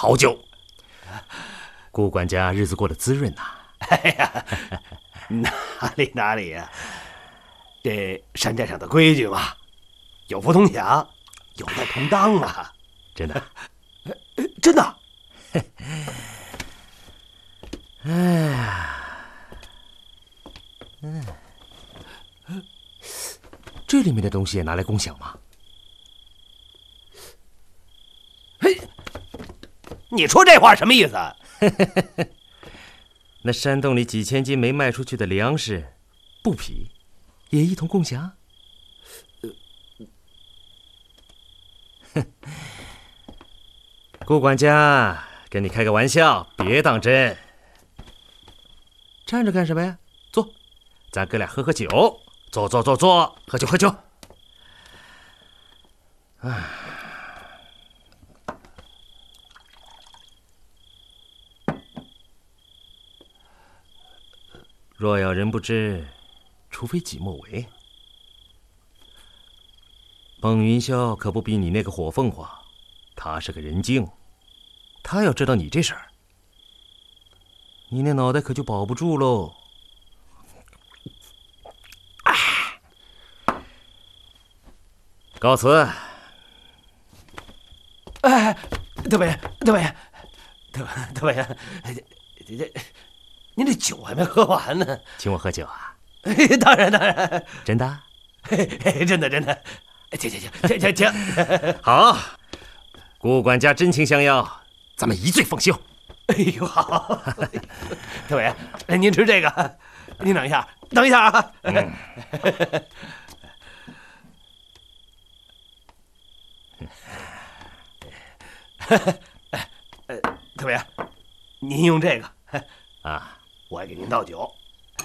好酒。顾管家日子过得滋润呐。 哎呀，哪里呀！这山寨上的规矩嘛，有福同享，有难同当啊！ 真的， 真的。 哎呀，这里面的东西也拿来共享吗？ 嘿，你说这话什么意思？ 那山洞里几千斤没卖出去的粮食、布匹，也一同共享？顾管家，跟你开个玩笑，别当真。站着干什么呀？坐，咱哥俩喝喝酒。坐，喝酒。唉。若要人不知，除非己莫为。孟云霄可不比你那个火凤凰，他是个人精，他要知道你这事儿，你那脑袋可就保不住喽。告辞。 哎，德伟，这，您这酒还没喝完呢。 请我喝酒啊？ 当然。 真的？ 真的。请。 好，顾管家真情相邀，咱们一醉方休。 哎呦，好。德伟，您吃这个，您等一下啊。特别，您用这个啊， 我给您倒酒。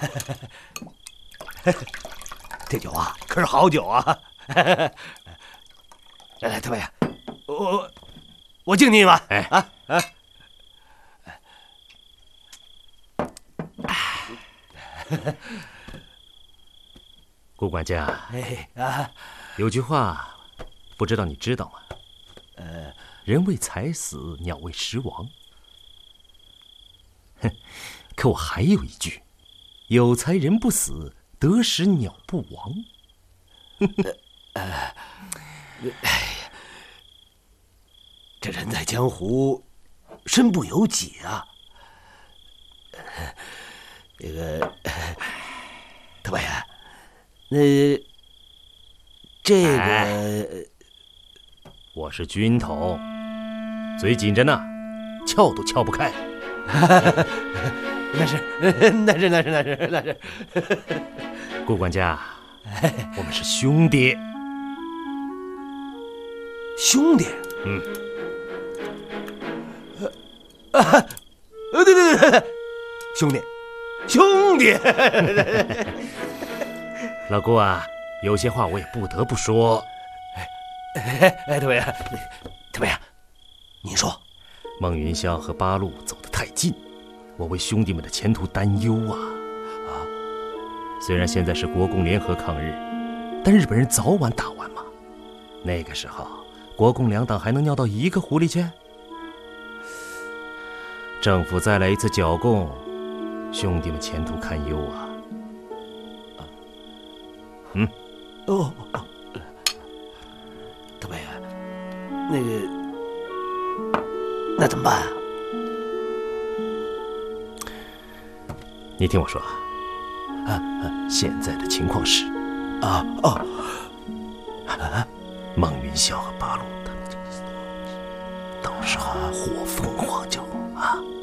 这酒啊，可是好酒啊！来，特别，我敬您一碗。 顾管家，有句话，不知道你知道吗？人为财死，鸟为食亡。哼，可我还有一句：有才人不死，得食鸟不亡。 这人在江湖，身不由己啊。这个，特派员，那这个， 我是军统，嘴紧着呢，撬都撬不开。 那是。 顾管家，我们是兄弟。 兄弟？对，兄弟。 老顾啊，有些话我也不得不说。 特别，您说。 孟云霄和八路走得太近，我为兄弟们的前途担忧啊！虽然现在是国共联合抗日，但日本人早晚打完嘛。那个时候，国共两党还能尿到一个壶里去？政府再来一次剿共，兄弟们前途堪忧啊！ 特派员，那个，那怎么办啊？ 你听我说现在的情况是，孟云霄和八路他们到时候火凤凰就